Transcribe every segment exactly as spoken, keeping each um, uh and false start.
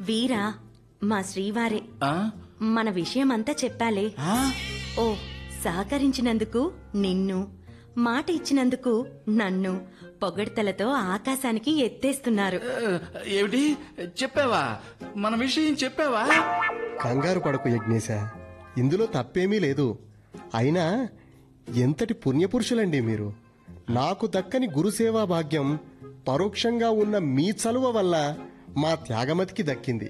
వీరా మా శ్రీవారే. ఆ? మన విషయమంతా చెప్పాలే. ఆ? ఓ సహకరించినందుకు నిన్ను, మాట ఇచ్చినందుకు నన్ను పొగడ్తలతో ఆకాశానికి ఎత్తేస్తున్నారు. ఆ, ఏమిటి చెప్పావా? మన విషయం చెప్పావా? కంగారు పడకు యజ్ఞేశ, ఇందులో తప్పేమీ లేదు. అయినా ఎంతటి పుణ్యపురుషులండి మీరు. నాకు దక్కని గురుసేవా భాగ్యం పరోక్షంగా ఉన్న మీ చలువ వల్ల మా త్యాగమతికి దక్కింది.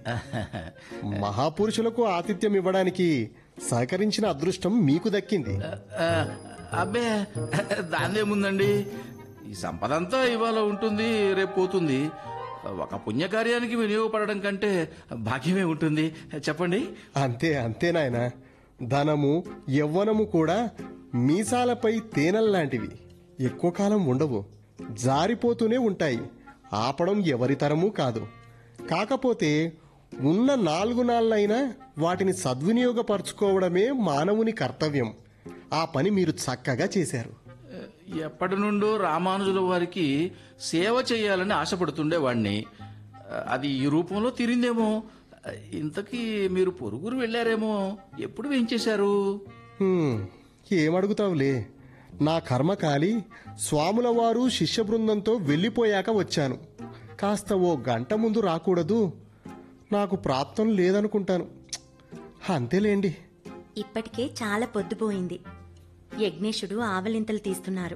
మహాపురుషులకు ఆతిథ్యం ఇవ్వడానికి సహకరించిన అదృష్టం మీకు దక్కింది. ఆ, అబ్బే దాన్నేముందండి, ఈ సంపద అంతా ఇవాళ ఉంటుంది, రేపు పోతుంది. ఒక పుణ్యకార్యానికి వినియోగపడడం కంటే భాగ్యమే ఉంటుంది. చెప్పండి. అంతే అంతే నాయన. ధనము యవ్వనము కూడా మీసాలపై తేనెల్లాంటివి. ఎక్కువ కాలం ఉండవు, జారిపోతూనే ఉంటాయి. ఆపడం ఎవరి తరమూ కాదు. కాకపోతే ఉన్న నాలుగు నాళ్ళైనా వాటిని సద్వినియోగపరచుకోవడమే మానవుని కర్తవ్యం. ఆ పని మీరు చక్కగా చేశారు. ఎప్పటి నుండో రామానుజుల వారికి సేవ చేయాలని ఆశపడుతుండేవాణ్ణి. అది ఈ రూపంలో తీరిందేమో. ఇంతకీ మీరు పొరుగురు వెళ్ళారేమో. ఎప్పుడు వేయించేశారు? హ్మ్, ఏమడుగుతావులే. నా కర్మ కాలి స్వాముల వారు శిష్య బృందంతో వెళ్ళిపోయాక వచ్చాను. కాస్త ఓ గంట ముందు రాకూడదు? నాకు ప్రాప్తం లేదనుకుంటాను. అంతేలేండి. ఇప్పటికే చాలా పొద్దుపోయింది. యజ్ఞేశుడు ఆవలింతలు తీస్తున్నారు.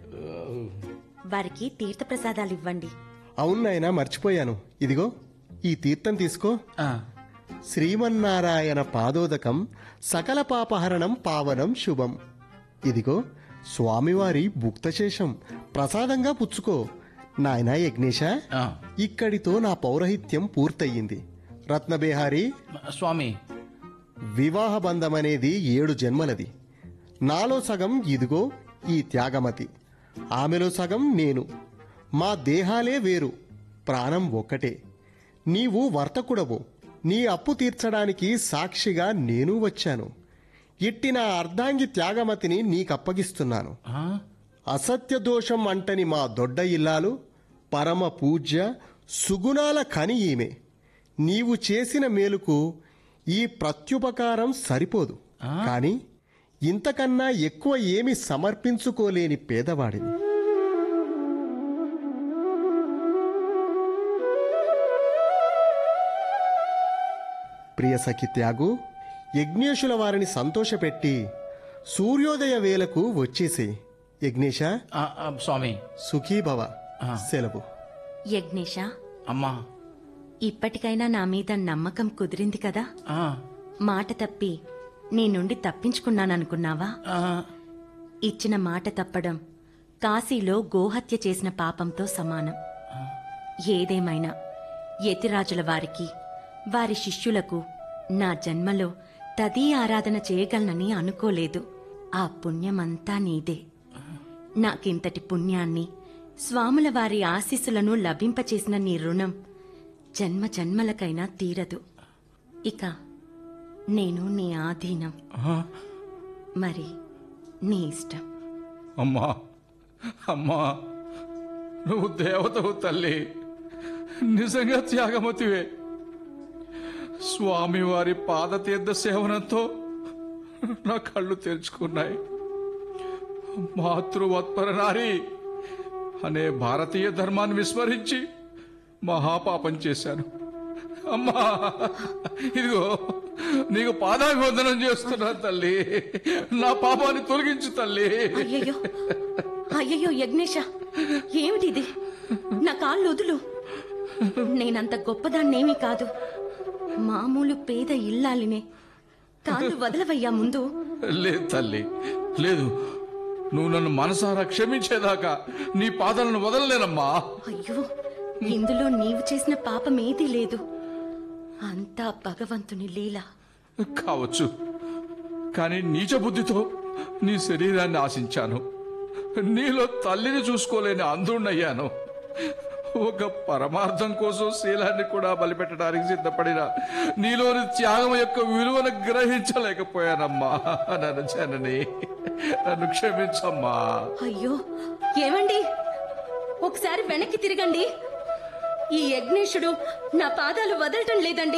వారికి తీర్థప్రసాదాలు ఇవ్వండి. అవునాయనా, మర్చిపోయాను. ఇదిగో ఈ తీర్థం తీసుకో. ఆ, శ్రీమన్నారాయణ పాదోదకం సకల పాపహరణం పావనం శుభం. ఇదిగో స్వామివారి భుక్తశేషం, ప్రసాదంగా పుచ్చుకో. నాయనా యజ్ఞేశ, ఆ. ఇక్కడితో నా పౌరహిత్యం పూర్తయింది. రత్నబేహారి, స్వామి. వివాహ బంధమనేది ఏడు జన్మలది. నాలో సగం ఇదిగో ఈ త్యాగమతి, ఆమెలో సగం నేను. మా దేహాలే వేరు, ప్రాణం ఒక్కటే. నీవు వర్తకుడవు. నీ అప్పు తీర్చడానికి సాక్షిగా నేను వచ్చాను. ఇట్టి నా అర్ధాంగి త్యాగమతిని నీకప్పగిస్తున్నాను. ఆ? అసత్య దోషం అంటని మా దొడ్డ ఇల్లాలు, పరమ పూజ్య సుగుణాల కని ఈమె. నీవు చేసిన మేలుకు ఈ ప్రత్యుపకారం సరిపోదు. కాని ఇంతకన్నా ఎక్కువ ఏమి సమర్పించుకోలేని పేదవాడిని. ప్రియ సఖి త్యాగు, యజ్ఞేశుల వారిని సంతోషపెట్టి సూర్యోదయ వేళకు వచ్చేసే. యజ్ఞేశ, ఆ, ఆ, స్వామి. సుఖీభవ. ఆ. సెలవు. యజ్ఞేశ, అమ్మా. ఇప్పటికైనా నా మీద నమ్మకం కుదిరింది కదా? ఆ, మాట తప్పి నీ నుండి తప్పించుకున్నాననుకున్నావా? ఆ, ఇచ్చిన మాట తప్పడం కాశీలో గోహత్య చేసిన పాపంతో సమానం. ఏదేమైనా యతిరాజుల వారికి, వారి శిష్యులకు నా జన్మలో తదీ ఆరాధన చేయగలనని అనుకోలేదు. ఆ పుణ్యమంతా నీదే. నాకింతటి పుణ్యాన్ని, స్వాముల వారి ఆశీస్సులను లభింపచేసిన నీ రుణం జన్మ జన్మలకైనా తీరదు. ఇక నేను నీ ఆధీనం. ఆ. మరి నీ ఇష్టం. అమ్మా, అమ్మా, నువ్వు దేవతవు తల్లి. నిజంగా త్యాగమతివే. స్వామివారి పాదతీర్థ సేవనంతో నా కళ్ళు తెరుచుకున్నాయి. మాతృవత్పర నారి అనే భారతీయ ధర్మాన్ని విస్మరించి మహాపాపం చేశాను. అమ్మా, ఇదిగో నీకు పాదాభివందనం చేస్తున్నా తల్లి. నా పాపాన్ని తొలగించు తల్లి. అయ్యయ్యో అయ్యయ్యో యజ్ఞేశ, ఏమిటిది? నా కాళ్ళు వదులు. నేనంత గొప్పదాన్నేమీ కాదు. మామూలు పేద ఇల్లాలినే. కాళ్ళు వదలవయ్యా ముందు. లేదు తల్లి, లేదు. నువ్వు నన్ను మనసారా క్షమించేదాకా నీ పాదాలను వదలలేనమ్మా. అయ్యో, ఇందులో నీవు చేసిన పాపమేదీ లేదు. అంతా భగవంతుని లీల. కావచ్చు, కానీ నీచ బుద్ధితో నీ శరీరాన్ని ఆశించాను. నీలో తల్లిని చూసుకోలేని అంధుణ్ణయ్యాను. ఒక పరమార్థం కోసం శీలాన్ని కూడా బలిపెట్టడానికి సిద్ధపడిన నీలోని త్యాగం యొక్క విలువను గ్రహించలేకపోయానమ్మా. నన్ను జనని, నన్ను క్షమించమ్మా. అయ్యో ఏమండి, ఒకసారి వెనక్కి తిరగండి. ఈ యజ్ఞేశుడు నా పాదాలు వదలటం లేదండి.